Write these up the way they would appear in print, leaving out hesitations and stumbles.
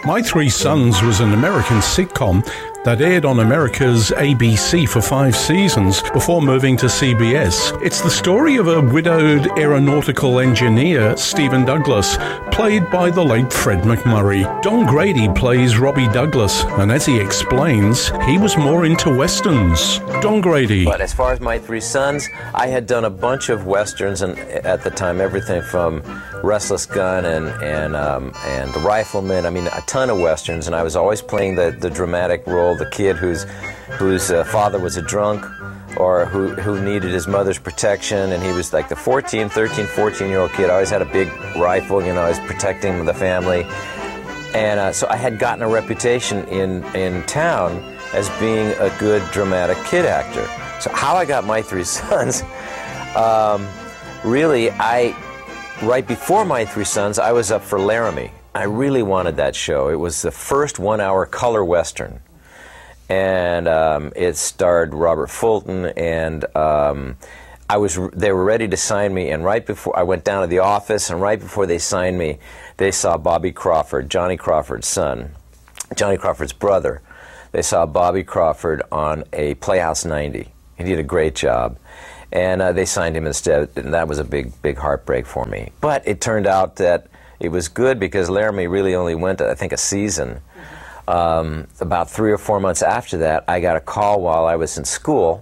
My Three Sons was an American sitcom that aired on America's ABC for 5 seasons before moving to CBS. It's the story of a widowed aeronautical engineer, Stephen Douglas, played by the late Fred MacMurray. Don Grady plays Robbie Douglas, and as he explains, he was more into westerns. Don Grady. But as far as My Three Sons, I had done a bunch of westerns, and at the time, everything from Restless Gun and The Rifleman. I mean, a ton of westerns, and I was always playing the dramatic role, the kid whose father was a drunk, or who needed his mother's protection, and he was like the 13, 14-year-old kid. I always had a big rifle, you know, I was protecting the family. And so I had gotten a reputation in town as being a good dramatic kid actor. So how I got My Three Sons, really, right before My Three Sons, I was up for Laramie. I really wanted that show. It was the first 1-hour color western. And it starred Robert Fulton, and they were ready to sign me, and right before I went down to the office, and right before they signed me, they saw Bobby Crawford, Johnny Crawford's son, Johnny Crawford's brother. They saw Bobby Crawford on a Playhouse 90. He did a great job. And they signed him instead, and that was a big heartbreak for me. But it turned out that it was good because Laramie really only went, I think, a season. About 3 or 4 months after that, I got a call while I was in school.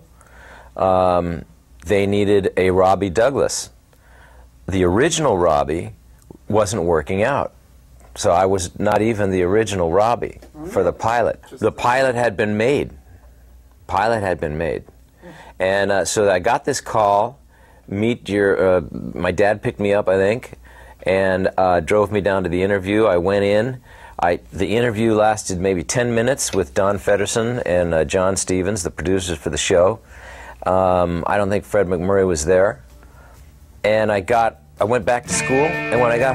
They needed a Robbie Douglas. The original Robbie wasn't working out. So I was not even the original Robbie for the pilot. The pilot had been made. And so I got this call, my dad picked me up, I think, and drove me down to the interview. I went in. The interview lasted maybe 10 minutes with Don Feddersen and John Stevens, the producers for the show. I don't think Fred MacMurray was there. And I went back to school, and when I got